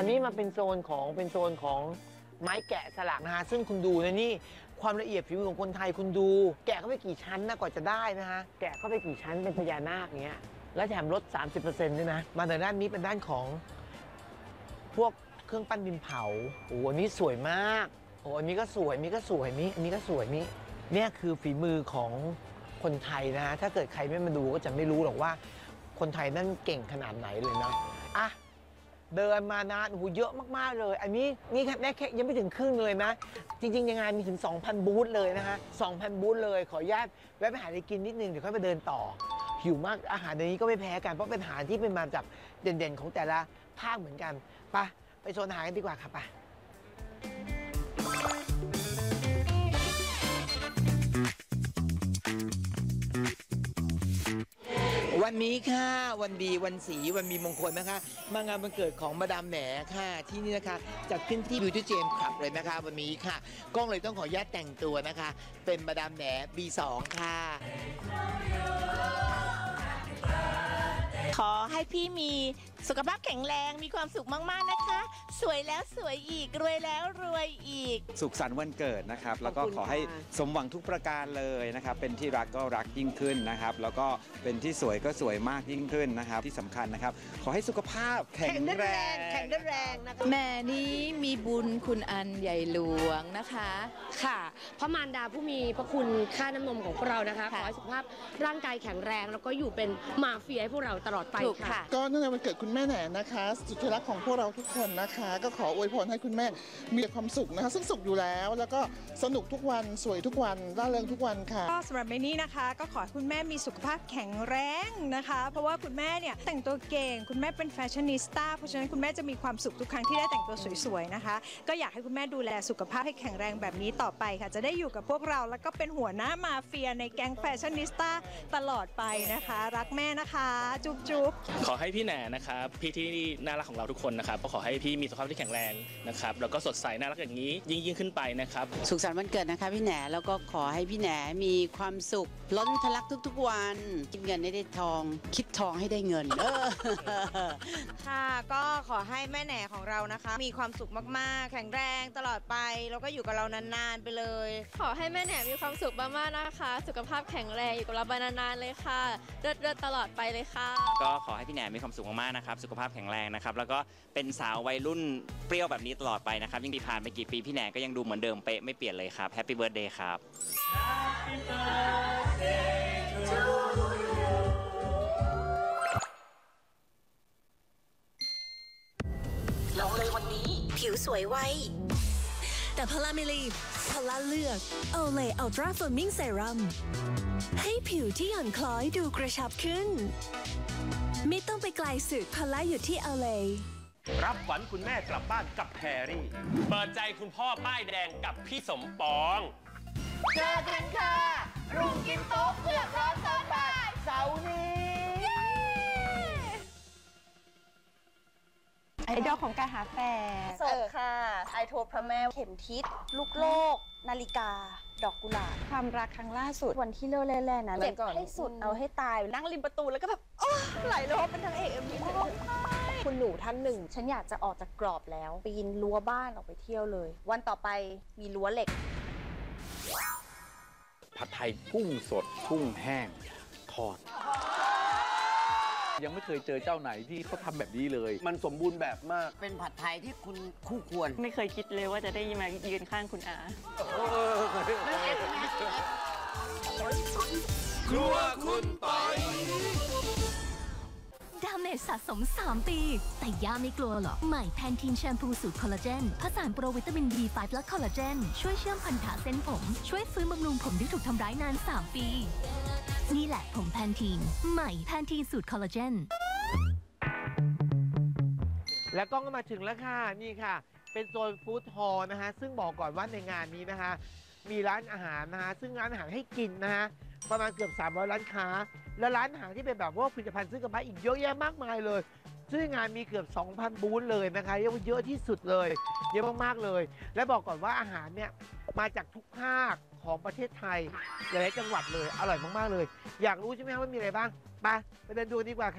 อันนี้มาเป็นโซนของไม้แกะสลักนะฮะซึ่งคุณดูนะนี่ความละเอียดฝีมือของคนไทยคุณดู แกะเข้าไปกี่ชั้นนะกว่าจะได้นะฮะแกะเข้าไปกี่ชั้นเป็นพญานาคเงี้ยแล้วแถมลด 30%ด้วยนะมาในด้านนี้เป็นด้านของพวกเครื่องปั้นดินเผาโอ้อันนี้สวยมากโอ้อันนี้ก็สวยอันนี้ก็สวยอันนี้ก็สวยเนี่ยคือฝีมือของคนไทยนะฮะถ้าเกิดใครไม่มาดูก็จะไม่รู้หรอกว่าคนไทยนั่นเก่งขนาดไหนเลยนะอ่ะเดินมานานโอ้โหเยอะมากๆเลยอันนี้นี่แค่ยังไม่ถึงครึ่งเลยนะจริงๆยังไงมีถึง 2,000 บูธเลยนะฮะ 2,000 บูธเลยขออนุญาตแวะไปหาอะไรกินนิดนึงเดี๋ยวค่อยไปเดินต่อหิวมากอาหารในนี้ก็ไม่แพ้กันเพราะเป็นอาหารที่เป็นมาจากเด่นๆของแต่ละภาคเหมือนกันไปโซนอาหารกันดีกว่าค่ะไปวันนี้ค่ะวันดีวันศรีวันมีมงคลนะคะมางานวันเกิดของมาดามแหนค่ะที่นี่นะคะจัดขึ้นที่ Beauty James Club เลยนะคะวันนี้ค่ะกล้องเลยต้องขออนุญาตแต่งตัวนะคะเป็นมาดามแหน B2 ค่ะขอให้พี่มีสุขภาพแข็งแรงมีความสุขมากๆนะคะสวยแล้วสวยอีกรวยแล้วรวยอีกสุขสันต์วันเกิดนะครับแล้วก็ขอให้สมหวังทุกประการเลยนะครับเป็นที่รักก็รักยิ่งขึ้นนะครับแล้วก็เป็นที่สวยก็สวยมากยิ่งขึ้นนะครับที่สำคัญนะครับขอให้สุขภาพแข็งแรงนะคะแม่นี้มีบุญคุณอันใหญ่หลวงนะคะค่ะพระมารดาผู้มีพระคุณค่าน้ำนมของพวกเรานะคะขอให้สุขภาพร่างกายแข็งแรงแล้วก็อยู่เป็นมาเฟียให้พวกเราตลอดไปค่ะก็เนื่องในวันเกิดคุณแม่แหนนะคะสุดที่รักของพวกเราทุกคนนะคะก็ขออวยพรให้คุณแม่มีความสุขนะคะซึ่งสุขอยู่แล้วแล้วก็สนุกทุกวันสวยทุกวันร่าเริงทุกวันค่ะก็สำหรับเมนี่นะคะก็ขอให้คุณแม่มีสุขภาพแข็งแรงนะคะเพราะว่าคุณแม่เนี่ยแต่งตัวเก่งคุณแม่เป็นแฟชั่นนิสต้าเพราะฉะนั้นคุณแม่จะมีความสุขทุกครั้งที่ได้แต่งตัวสวยๆนะคะก็อยากให้คุณแม่ดูแลสุขภาพให้แข็งแรงแบบนี้ต่อไปค่ะจะได้อยู่กับพวกเราแล้วก็เป็นหัวหน้ามาเฟียในแก๊งแฟชั่นนิสต้าตลอดไปนะคะรักแม่นะคะจุ๊บจุ๊บขอให้พี่แหนนะครับพี่ที่น่ารักของเราทุกคนนะครับก็ขอให้พี่มีสุขภาพที่แข็งแรงนะครับแล้วก็สดใสน่ารักอย่างนี้ยิ่งขึ้นไปนะครับสุขสันต์วันเกิดนะคะพี่แหนแล้วก็ขอให้พี่แหนมีความสุขล้นทะลักทุกๆวันคิดเงินให้ได้ทองคิดทองให้ได้เงินค่ะก็ขอให้แม่แหนของเรานะคะมีความสุขมากๆแข็งแรงตลอดไปแล้วก็อยู่กับเรานานๆไปเลยขอให้แม่แหนมีความสุขมากๆนะคะสุขภาพแข็งแรงอยู่กับเราไปนานๆเลยค่ะเลิศตลอดไปเลยค่ะก็ขอให้พี่แหนมีความสุขมากๆนะครับสุขภาพแข็งแรงนะครับแล้วก็เป็นสาววัยรุ่นเปรี้ยวแบบนี้ตลอดไปนะครับยิ่งผ่านไปกี่ปีพี่แหนก็ยังดูเหมือนเดิมเป๊ะไม่เปลี่ยนเลยครับแฮปปี้เบิร์ธเดย์ครับ Happy birthday to you ลองเลยวันนี้ผิวสวยไวแต่พลาไม่รีบพลาเลือกโอเลอัลตราเฟิร์มมิ่งเซรั่มให้ผิวที่หย่อนคล้อยดูกระชับขึ้นไม่ต้องไปไกลสุดพลาอยู่ที่โอเลรับขวัญคุณแม่กลับบ้านกับแพรรี่เปิดใจคุณพ่อป้ายแดงกับพี่สมปองเจอกันค่ะรุมกินโต๊ะเผือกร้อนตอนบ่ายเสาร์นี้ไอดอลของการหาแฟนสดค่ะไอโทรพระแม่เข็มทิศลูกโลกนาฬิกาดอกกุหลาบความรักครั้งล่าสุดวันที่เลิกแรกๆนะเจ็บให้สุดเอาให้ตายนั่งริมประตูแล้วก็แบบไหลโลบเป็นทางเอกมีคุณหนูท่านหนึ่งฉันอยากจะออกจากกรอบแล้วปีนรั้วบ้านออกไปเที่ยวเลยวันต่อไปมีรั้วเหล็กผัดไทยกุ้งสดกุ้งแห้งทอดยังไม่เคยเจอเจ้าไหนที่เขาทำแบบนี้เลยมันสมบูรณ์แบบมากเป็นผัดไทยที่คุณคู่ควรไม่เคยคิดเลยว่าจะได้มายืนข้างคุณอาครัวคุณปอยดาเมจสะสม3ปีแต่ย่าไม่กลัวหรอกใหม่แพนทีนแชมพูสูตรคอลลาเจนผสานโปรวิตามิน B5 และคอลลาเจนช่วยเชื่อมพันธะเส้นผมช่วยฟื้นบำรุงผมที่ถูกทำร้ายนาน3ปีนี่แหละผมแพนทีนใหม่แพนทีนสูตรคอลลาเจนแล้วก็มาถึงแล้วค่ะนี่ค่ะเป็นโซนฟู้ดฮอลล์นะฮะซึ่งบอกก่อนว่าในงานนี้นะคะมีร้านอาหารนะฮะซึ่งร้านอาหารให้กินนะฮะประมาณเกือบ300ร้านค้าและร้านอาหารที่เป็นแบบว่าผลิตภัณฑ์ซื้อกลับบ้านอีกเยอะแยะมากมายเลยซึ่งงานมีเกือบ 2,000 บูธเลยนะคะเรียกว่าเยอะที่สุดเลยเยอะมากๆเลยและบอกก่อนว่าอาหารเนี่ยมาจากทุกภาคของประเทศไทยหลายๆจังหวัดเลยอร่อยมากๆเลยอยากรู้ใช่ไหมครับว่ามีอะไรบ้างไปเดินดูดีกว่าค่ะ